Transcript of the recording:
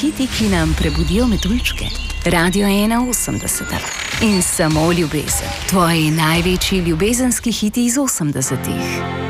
hiti, ki nam prebudijo metuljčke. Radio 81. In samo ljubezen. Tvoji največji ljubezenski hiti iz 80-ih.